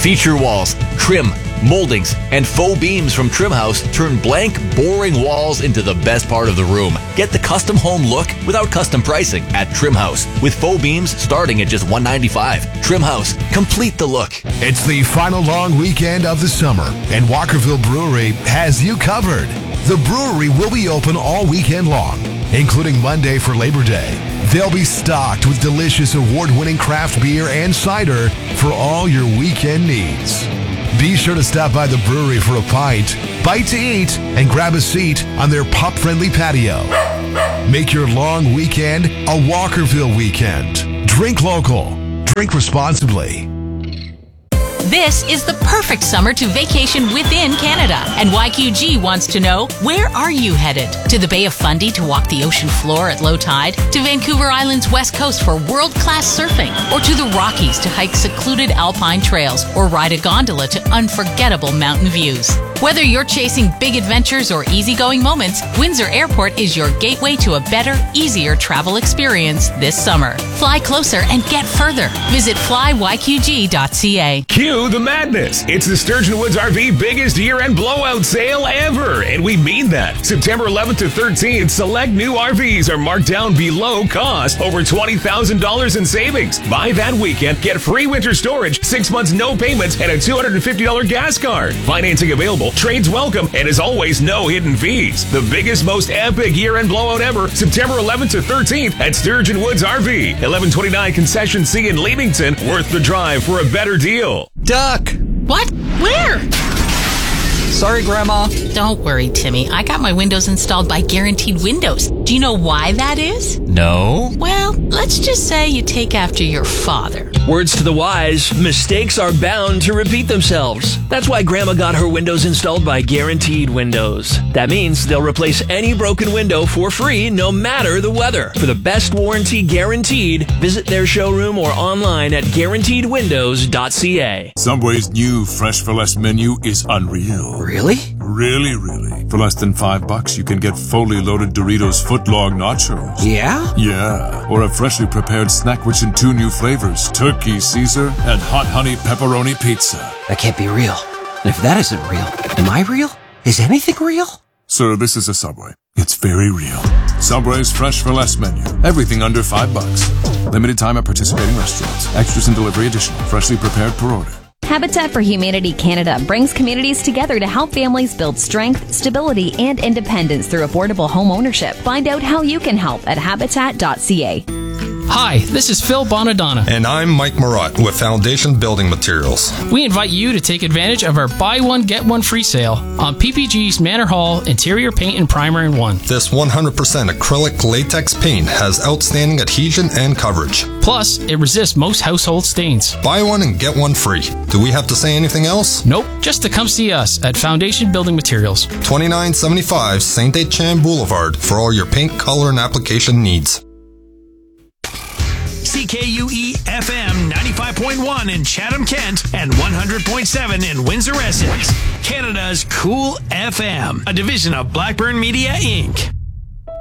Feature walls, trim, moldings, and faux beams from Trimhouse turn blank, boring walls into the best part of the room. Get the custom home look without custom pricing at Trimhouse, with faux beams starting at just $195. Trimhouse, complete the look. It's the final long weekend of the summer, and Walkerville Brewery has you covered. The brewery will be open all weekend long, including Monday for Labor Day. They'll be stocked with delicious award-winning craft beer and cider for all your weekend needs. Be sure to stop by the brewery for a pint, bite to eat, and grab a seat on their pup-friendly patio. Make your long weekend a Walkerville weekend. Drink local. Drink responsibly. This is the perfect summer to vacation within Canada. And YQG wants to know, where are you headed? To the Bay of Fundy to walk the ocean floor at low tide? To Vancouver Island's west coast for world-class surfing? Or to the Rockies to hike secluded alpine trails or ride a gondola to unforgettable mountain views? Whether you're chasing big adventures or easygoing moments, Windsor Airport is your gateway to a better, easier travel experience this summer. Fly closer and get further. Visit flyyqg.ca. Cue the madness. It's the Sturgeon Woods RV biggest year-end blowout sale ever, and we mean that. September 11th to 13th, select new RVs are marked down below cost, over $20,000 in savings. Buy that weekend, get free winter storage, 6 months no payments, and a $250 gas card. Financing available, trades welcome, and as always, no hidden fees. The biggest, most epic year-end blowout ever, September 11th to 13th at Sturgeon Woods RV, 1129 Concession C in Leamington. Worth the drive for a better deal. Duck! What? Where? Sorry, Grandma. Don't worry, Timmy. I got my windows installed by Guaranteed Windows. Do you know why that is? No. Well, let's just say you take after your father. Words to the wise, mistakes are bound to repeat themselves. That's why Grandma got her windows installed by Guaranteed Windows. That means they'll replace any broken window for free, no matter the weather. For the best warranty guaranteed, visit their showroom or online at guaranteedwindows.ca. Subway's new Fresh for Less menu is unreal. Really? Really, really. For less than $5, you can get fully loaded Doritos footlong nachos. Yeah? Yeah. Or a freshly prepared snack rich in 2 new flavors, Turkey Caesar and Hot Honey Pepperoni Pizza. That can't be real. And if that isn't real, am I real? Is anything real? Sir, this is a Subway. It's very real. Subway's Fresh for Less menu. Everything under $5. Limited time at participating restaurants. Extras and delivery additional. Freshly prepared per order. Habitat for Humanity Canada brings communities together to help families build strength, stability, and independence through affordable home ownership. Find out how you can help at habitat.ca. Hi, this is Phil Bonadonna. And I'm Mike Marotte with Foundation Building Materials. We invite you to take advantage of our buy one, get one free sale on PPG's Manor Hall interior paint and primer in one. This 100% acrylic latex paint has outstanding adhesion and coverage. Plus, it resists most household stains. Buy one and get one free. Do we have to say anything else? Nope, just to come see us at Foundation Building Materials. 2975 St. Etienne Boulevard for all your paint, color, and application needs. CKUE FM 95.1 in Chatham, Kent, and 100.7 in Windsor, Essex. Canada's Cool FM, a division of Blackburn Media, Inc.